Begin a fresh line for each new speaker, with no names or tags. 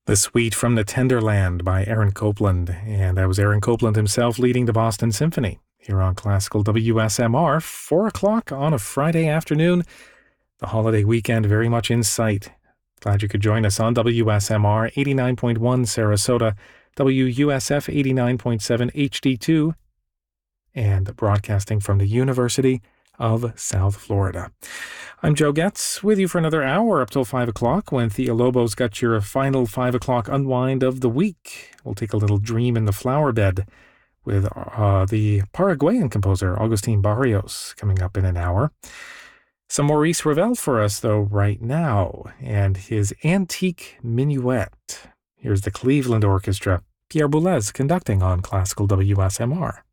The Suite from the Tenderland by Aaron Copland, and that was Aaron Copland himself leading the Boston Symphony here on Classical WSMR, 4 o'clock on a Friday afternoon. The holiday weekend very much in sight. Glad you could join us on WSMR 89.1 Sarasota, WUSF 89.7 HD2, and broadcasting from the University of South Florida. I'm Joe Getz with you for another hour up till 5 o'clock when Thea Lobo's got your final 5 o'clock unwind of the week. We'll take a little dream in the flower bed with the Paraguayan composer Agustin Barrios coming up in an hour. Some Maurice Ravel for us, though, right now, and his Antique Minuet. Here's the Cleveland Orchestra, Pierre Boulez conducting on Classical WSMR.